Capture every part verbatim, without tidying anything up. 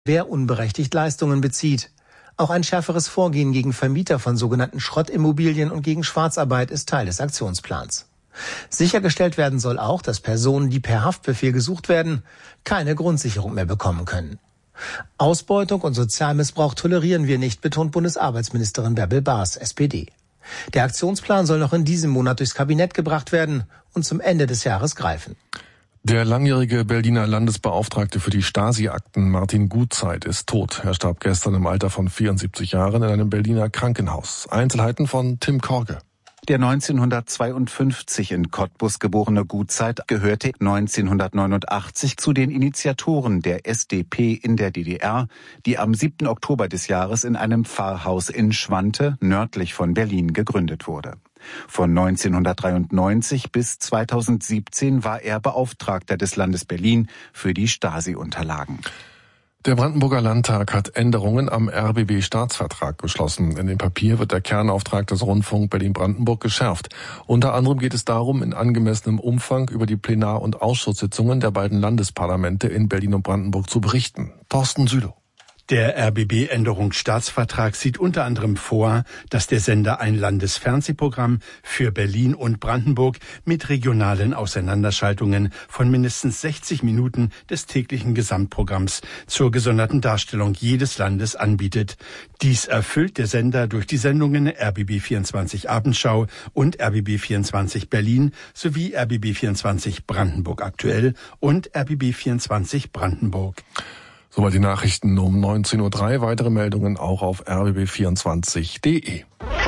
wer unberechtigt Leistungen bezieht. Auch ein schärferes Vorgehen gegen Vermieter von sogenannten Schrottimmobilien und gegen Schwarzarbeit ist Teil des Aktionsplans. Sichergestellt werden soll auch, dass Personen, die per Haftbefehl gesucht werden, keine Grundsicherung mehr bekommen können. Ausbeutung und Sozialmissbrauch tolerieren wir nicht, betont Bundesarbeitsministerin Bärbel Baas, S P D. Der Aktionsplan soll noch in diesem Monat durchs Kabinett gebracht werden und zum Ende des Jahres greifen. Der langjährige Berliner Landesbeauftragte für die Stasi-Akten Martin Gutzeit ist tot. Er starb gestern im Alter von vierundsiebzig Jahren in einem Berliner Krankenhaus. Einzelheiten von Tim Korge. Der neunzehnhundertzweiundfünfzig in Cottbus geborene Gutzeit gehörte neunzehnhundertneunundachtzig zu den Initiatoren der S D P in der D D R, die am siebten Oktober des Jahres in einem Pfarrhaus in Schwante, nördlich von Berlin, gegründet wurde. Von neunzehnhundertdreiundneunzig bis zweitausendsiebzehn war er Beauftragter des Landes Berlin für die Stasi-Unterlagen. Der Brandenburger Landtag hat Änderungen am R B B-Staatsvertrag beschlossen. In dem Papier wird der Kernauftrag des Rundfunk Berlin-Brandenburg geschärft. Unter anderem geht es darum, in angemessenem Umfang über die Plenar- und Ausschusssitzungen der beiden Landesparlamente in Berlin und Brandenburg zu berichten. Thorsten Sülow. Der R B B-Änderungsstaatsvertrag sieht unter anderem vor, dass der Sender ein Landesfernsehprogramm für Berlin und Brandenburg mit regionalen Auseinanderschaltungen von mindestens sechzig Minuten des täglichen Gesamtprogramms zur gesonderten Darstellung jedes Landes anbietet. Dies erfüllt der Sender durch die Sendungen R B B vierundzwanzig Abendschau und R B B vierundzwanzig Berlin sowie R B B vierundzwanzig Brandenburg aktuell und R B B vierundzwanzig Brandenburg. Soweit die Nachrichten um neunzehn Uhr drei. Weitere Meldungen auch auf r b b vierundzwanzig punkt d e.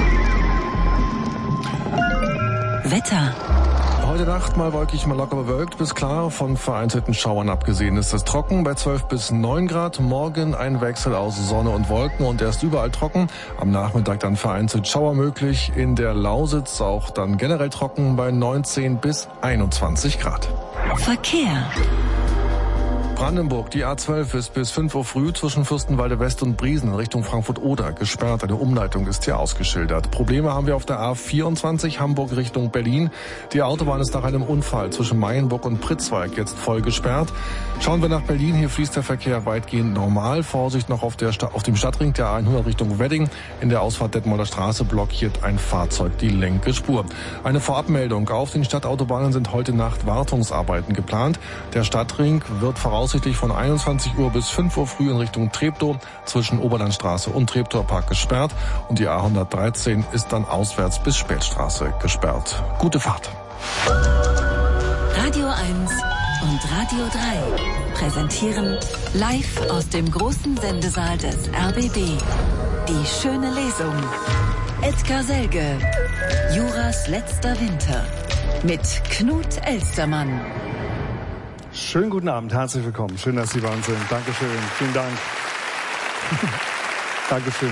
Wetter. Heute Nacht mal wolkig, mal locker bewölkt bis klar. Von vereinzelten Schauern abgesehen ist es trocken bei zwölf bis neun Grad. Morgen ein Wechsel aus Sonne und Wolken und erst überall trocken. Am Nachmittag dann vereinzelt Schauer möglich. In der Lausitz auch dann generell trocken bei neunzehn bis einundzwanzig Grad. Verkehr. Brandenburg, die A zwölf ist bis fünf Uhr früh zwischen Fürstenwalde West und Briesen in Richtung Frankfurt-Oder gesperrt. Eine Umleitung ist hier ausgeschildert. Probleme haben wir auf der A vierundzwanzig Hamburg Richtung Berlin. Die Autobahn ist nach einem Unfall zwischen Mayenburg und Pritzwalk jetzt voll gesperrt. Schauen wir nach Berlin, hier fließt der Verkehr weitgehend normal. Vorsicht noch auf, der Sta- auf dem Stadtring der A hundert Richtung Wedding. In der Ausfahrt Detmolder Straße blockiert ein Fahrzeug die linke Spur. Eine Vorabmeldung. Auf den Stadtautobahnen sind heute Nacht Wartungsarbeiten geplant. Der Stadtring wird voraussichtlich von einundzwanzig Uhr bis fünf Uhr früh in Richtung Treptow zwischen Oberlandstraße und Treptower Park gesperrt und die A hundertdreizehn ist dann auswärts bis Spätstraße gesperrt. Gute Fahrt. Radio eins und Radio drei präsentieren live aus dem großen Sendesaal des R B B die schöne Lesung. Edgar Selge, Juras letzter Winter mit Knut Elstermann. Schönen guten Abend, herzlich willkommen. Schön, dass Sie bei uns sind. Dankeschön, vielen Dank. Dankeschön.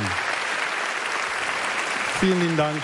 Vielen lieben Dank.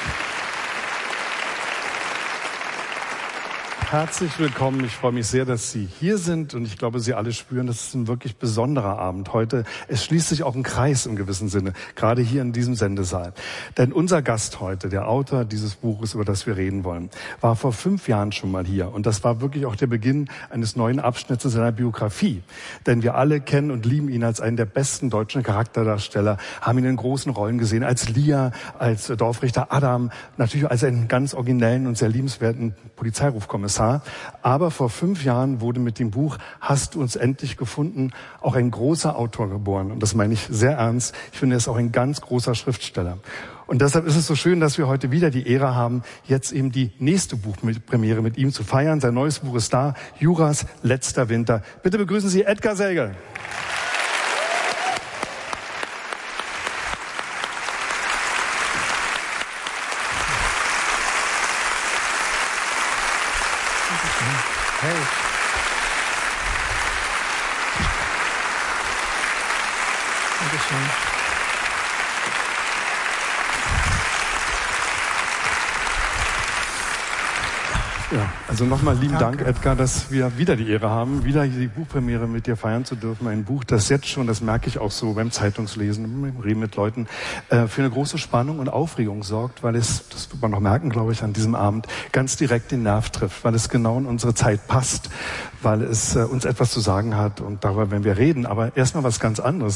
Herzlich willkommen. Ich freue mich sehr, dass Sie hier sind und ich glaube, Sie alle spüren, das ist ein wirklich besonderer Abend heute. Es schließt sich auch ein Kreis im gewissen Sinne, gerade hier in diesem Sendesaal. Denn unser Gast heute, der Autor dieses Buches, über das wir reden wollen, war vor fünf Jahren schon mal hier und das war wirklich auch der Beginn eines neuen Abschnitts in seiner Biografie. Denn wir alle kennen und lieben ihn als einen der besten deutschen Charakterdarsteller, haben ihn in großen Rollen gesehen, als Lia, als Dorfrichter Adam, natürlich als einen ganz originellen und sehr liebenswerten Polizeirufkommissar. Aber vor fünf Jahren wurde mit dem Buch Hast du uns endlich gefunden auch ein großer Autor geboren. Und das meine ich sehr ernst. Ich finde, er ist auch ein ganz großer Schriftsteller. Und deshalb ist es so schön, dass wir heute wieder die Ehre haben, jetzt eben die nächste Buchpremiere mit ihm zu feiern. Sein neues Buch ist da, Juras letzter Winter. Bitte begrüßen Sie Edgar Selge. Hey. Dankeschön. Ja, also nochmal lieben Dank, Edgar, dass wir wieder die Ehre haben, wieder die Buchpremiere mit dir feiern zu dürfen. Ein Buch, das jetzt schon, das merke ich auch so beim Zeitungslesen, beim Reden mit Leuten, äh, für eine große Spannung und Aufregung sorgt, weil es, das wird man noch merken, glaube ich, an diesem Abend, ganz direkt den Nerv trifft, weil es genau in unsere Zeit passt, weil es äh, uns etwas zu sagen hat und darüber werden wir reden. Aber erstmal was ganz anderes.